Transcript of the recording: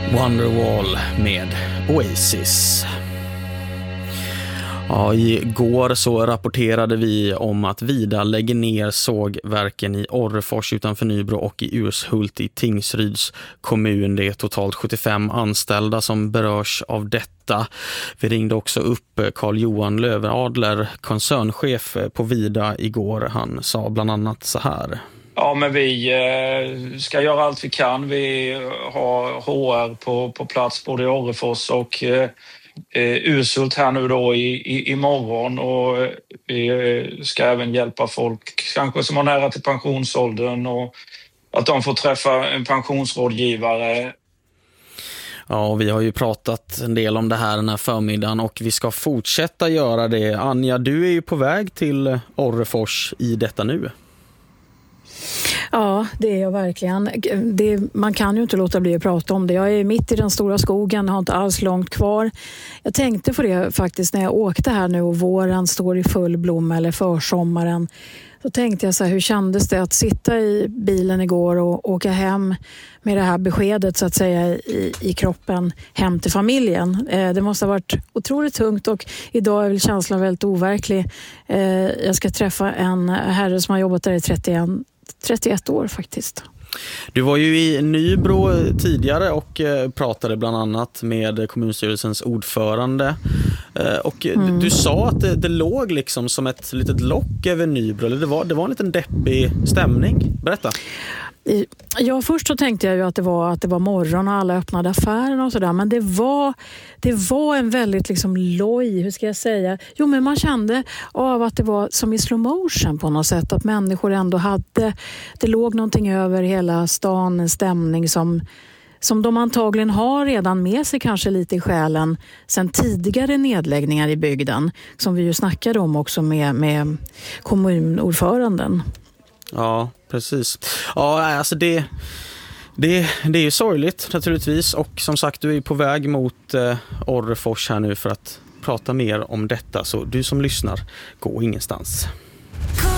Wonderwall med Oasis. Ja, igår så rapporterade vi om att Vida lägger ner sågverken i Orrefors utanför Nybro och i Urshult i Tingsryds kommun. Det är totalt 75 anställda som berörs av detta. Vi ringde också upp Carl-Johan Lövenadler, koncernchef på Vida igår. Han sa bland annat så här. Ja, men vi ska göra allt vi kan. Vi har HR på plats både i Orrefors och Urshult här nu då imorgon, och vi ska även hjälpa folk kanske som har nära till pensionsåldern och att de får träffa en pensionsrådgivare. Ja, och vi har ju pratat en del om det här den här förmiddagen och vi ska fortsätta göra det. Anja, du är ju på väg till Orrefors i detta nu. Ja, det är jag verkligen. Man kan ju inte låta bli att prata om det. Jag är mitt i den stora skogen, har inte alls långt kvar. Jag tänkte på det faktiskt när jag åkte här nu och våren står i full blom eller försommaren. Så tänkte jag så här, hur kändes det att sitta i bilen igår och åka hem med det här beskedet så att säga i kroppen hem till familjen. Det måste ha varit otroligt tungt och idag är väl känslan väldigt overklig. Jag ska träffa en herre som har jobbat där i 31 år faktiskt. Du var ju i Nybro tidigare och pratade bland annat med kommunstyrelsens ordförande. Och du sa att det låg liksom som ett litet lock över Nybro. Eller det var en liten deppig stämning. Berätta. Ja, först så tänkte jag ju att det var morgon och alla öppnade affärerna och sådär. Men det var en väldigt liksom loj, hur ska jag säga? Jo, men man kände av att det var som i slow motion på något sätt. Att människor ändå det låg någonting över hela stan, en stämning som de antagligen har redan med sig kanske lite i själen sen tidigare nedläggningar i bygden. Som vi ju snackade om också med kommunordföranden. Ja, precis. Ja, alltså det är ju sorgligt naturligtvis, och som sagt, du är på väg mot Orrefors här nu för att prata mer om detta, så du som lyssnar, gå ingenstans.